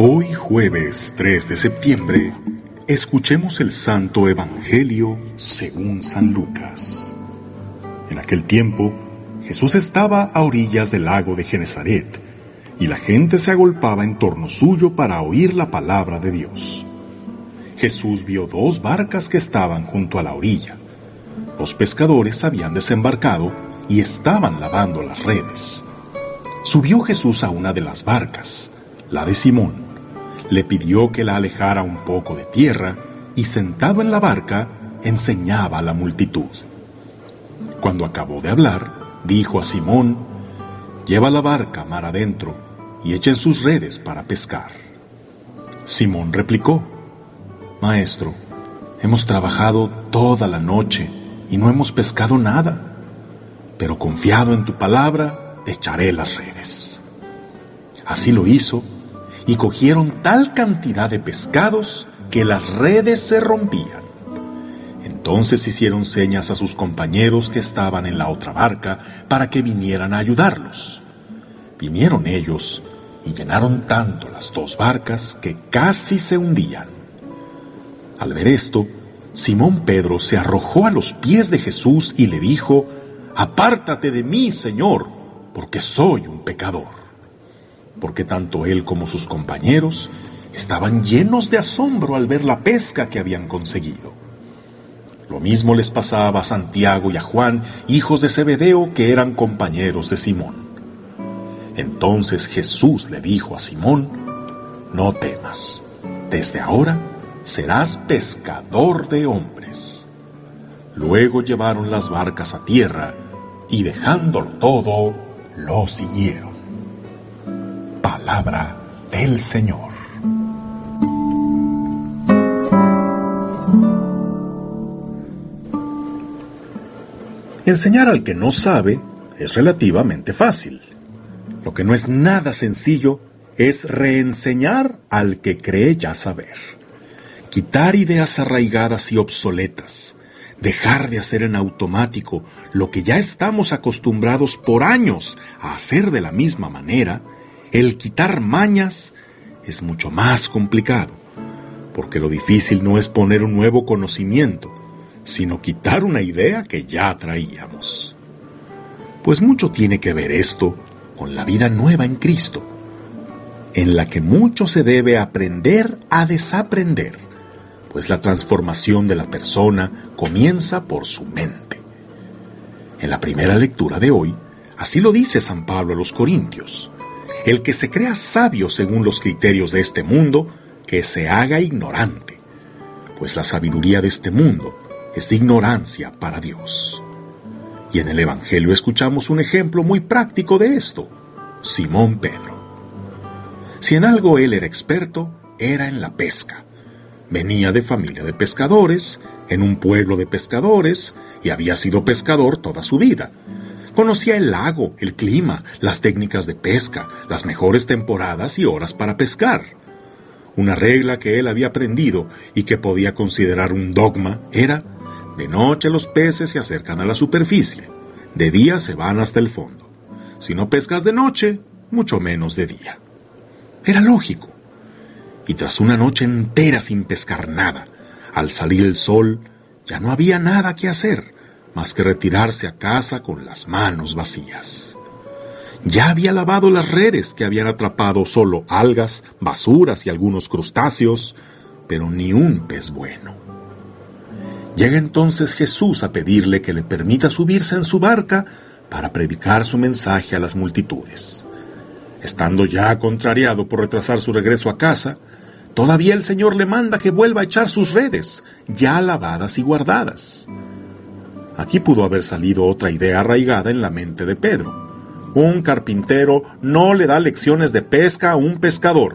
Hoy jueves 3 de septiembre, escuchemos el Santo Evangelio según San Lucas. En aquel tiempo, Jesús estaba a orillas del lago de Genesaret, y la gente se agolpaba en torno suyo para oír la palabra de Dios. Jesús vio dos barcas que estaban junto a la orilla. Los pescadores habían desembarcado y estaban lavando las redes. Subió Jesús a una de las barcas, la de Simón. Le pidió que la alejara un poco de tierra y sentado en la barca enseñaba a la multitud. Cuando acabó de hablar, dijo a Simón: «Lleva la barca mar adentro y echen sus redes para pescar». Simón replicó: «Maestro, hemos trabajado toda la noche y no hemos pescado nada, pero confiado en tu palabra, echaré las redes». Así lo hizo, y cogieron tal cantidad de pescados que las redes se rompían. Entonces hicieron señas a sus compañeros que estaban en la otra barca para que vinieran a ayudarlos. Vinieron ellos y llenaron tanto las dos barcas que casi se hundían. Al ver esto, Simón Pedro se arrojó a los pies de Jesús y le dijo: «Apártate de mí, Señor, porque soy un pecador». Porque tanto él como sus compañeros estaban llenos de asombro al ver la pesca que habían conseguido. Lo mismo les pasaba a Santiago y a Juan, hijos de Zebedeo, que eran compañeros de Simón. Entonces Jesús le dijo a Simón: «No temas, desde ahora serás pescador de hombres». Luego llevaron las barcas a tierra y dejándolo todo, lo siguieron. Palabra del Señor. Enseñar al que no sabe es relativamente fácil. Lo que no es nada sencillo es reenseñar al que cree ya saber. Quitar ideas arraigadas y obsoletas. Dejar de hacer en automático lo que ya estamos acostumbrados por años a hacer de la misma manera. El quitar mañas es mucho más complicado, porque lo difícil no es poner un nuevo conocimiento, sino quitar una idea que ya traíamos. Pues mucho tiene que ver esto con la vida nueva en Cristo, en la que mucho se debe aprender a desaprender, pues la transformación de la persona comienza por su mente. En la primera lectura de hoy, así lo dice San Pablo a los Corintios: «El que se crea sabio según los criterios de este mundo, que se haga ignorante, pues la sabiduría de este mundo es ignorancia para Dios». Y en el Evangelio escuchamos un ejemplo muy práctico de esto: Simón Pedro. Si en algo él era experto, era en la pesca. Venía de familia de pescadores, en un pueblo de pescadores, y había sido pescador toda su vida. Conocía el lago, el clima, las técnicas de pesca, las mejores temporadas y horas para pescar. Una regla que él había aprendido y que podía considerar un dogma era: de noche los peces se acercan a la superficie, de día se van hasta el fondo. Si no pescas de noche, mucho menos de día. Era lógico. Y tras una noche entera sin pescar nada, al salir el sol, ya no había nada que hacer más que retirarse a casa con las manos vacías. Ya había lavado las redes que habían atrapado solo algas, basuras y algunos crustáceos, pero ni un pez bueno. Llega entonces Jesús a pedirle que le permita subirse en su barca para predicar su mensaje a las multitudes. Estando ya contrariado por retrasar su regreso a casa, todavía el Señor le manda que vuelva a echar sus redes, ya lavadas y guardadas. Aquí pudo haber salido otra idea arraigada en la mente de Pedro: un carpintero no le da lecciones de pesca a un pescador.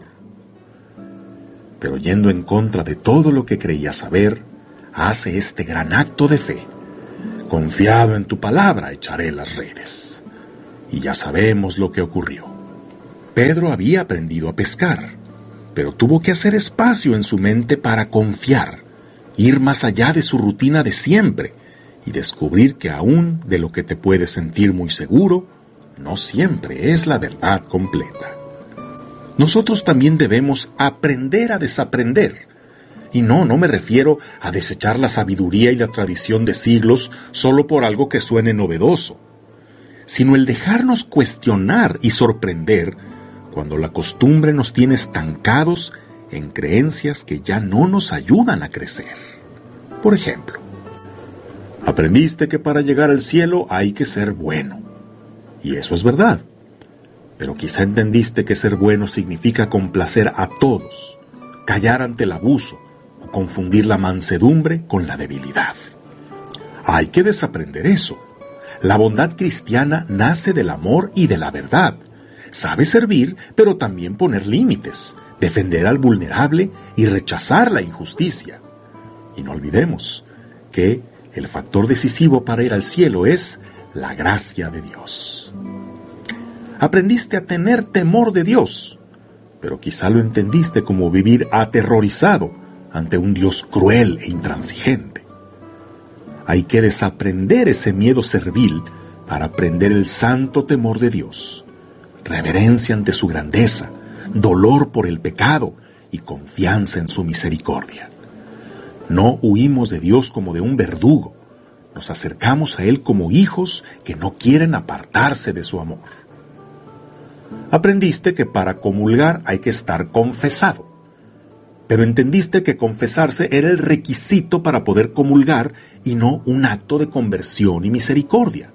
Pero yendo en contra de todo lo que creía saber, hace este gran acto de fe: confiado en tu palabra, echaré las redes. Y ya sabemos lo que ocurrió. Pedro había aprendido a pescar, pero tuvo que hacer espacio en su mente para confiar, ir más allá de su rutina de siempre y descubrir que aún de lo que te puedes sentir muy seguro, no siempre es la verdad completa. Nosotros también debemos aprender a desaprender. Y no me refiero a desechar la sabiduría y la tradición de siglos solo por algo que suene novedoso, sino el dejarnos cuestionar y sorprender cuando la costumbre nos tiene estancados en creencias que ya no nos ayudan a crecer. Por ejemplo, aprendiste que para llegar al cielo hay que ser bueno. Y eso es verdad. Pero quizá entendiste que ser bueno significa complacer a todos, callar ante el abuso o confundir la mansedumbre con la debilidad. Hay que desaprender eso. La bondad cristiana nace del amor y de la verdad. Sabe servir, pero también poner límites, defender al vulnerable y rechazar la injusticia. Y no olvidemos que el factor decisivo para ir al cielo es la gracia de Dios. Aprendiste a tener temor de Dios, pero quizá lo entendiste como vivir aterrorizado ante un Dios cruel e intransigente. Hay que desaprender ese miedo servil para aprender el santo temor de Dios, reverencia ante su grandeza, dolor por el pecado y confianza en su misericordia. No huimos de Dios como de un verdugo, nos acercamos a Él como hijos que no quieren apartarse de su amor. Aprendiste que para comulgar hay que estar confesado, pero entendiste que confesarse era el requisito para poder comulgar y no un acto de conversión y misericordia.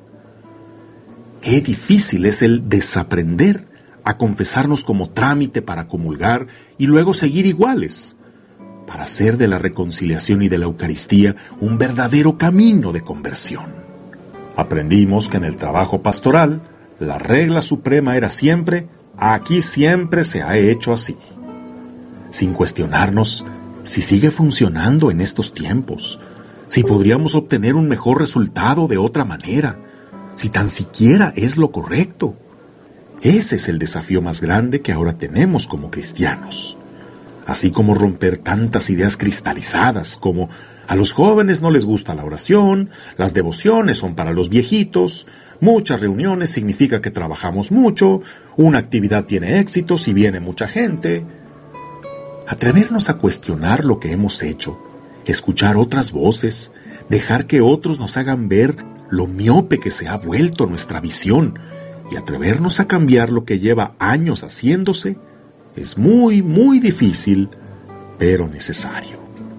Qué difícil es el desaprender a confesarnos como trámite para comulgar y luego seguir iguales, para hacer de la reconciliación y de la Eucaristía un verdadero camino de conversión. Aprendimos que en el trabajo pastoral la regla suprema era siempre: aquí siempre se ha hecho así, sin cuestionarnos si sigue funcionando en estos tiempos, si podríamos obtener un mejor resultado de otra manera, si tan siquiera es lo correcto. Ese es el desafío más grande que ahora tenemos como cristianos. Así como romper tantas ideas cristalizadas como a los jóvenes no les gusta la oración, las devociones son para los viejitos, muchas reuniones significa que trabajamos mucho, una actividad tiene éxito si viene mucha gente. Atrevernos a cuestionar lo que hemos hecho, escuchar otras voces, dejar que otros nos hagan ver lo miope que se ha vuelto nuestra visión y atrevernos a cambiar lo que lleva años haciéndose, es muy difícil, pero necesario.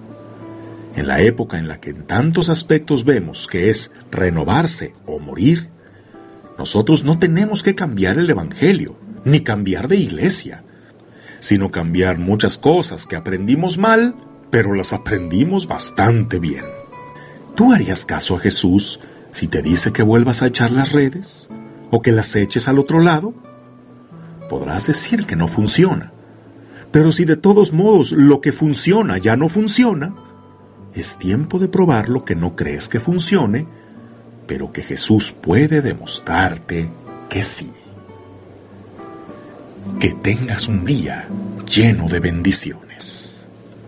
En la época en la que en tantos aspectos vemos que es renovarse o morir, nosotros no tenemos que cambiar el Evangelio, ni cambiar de iglesia, sino cambiar muchas cosas que aprendimos mal, pero las aprendimos bastante bien. ¿Tú harías caso a Jesús si te dice que vuelvas a echar las redes o que las eches al otro lado? Podrás decir que no funciona, pero si de todos modos lo que funciona ya no funciona, es tiempo de probar lo que no crees que funcione, pero que Jesús puede demostrarte que sí. Que tengas un día lleno de bendiciones.